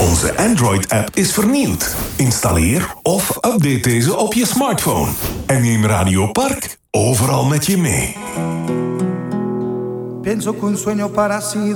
Onze Android-app is vernieuwd. Installeer of update deze op je smartphone. En neem Radio Park overal met je mee. Pienso que un sueño para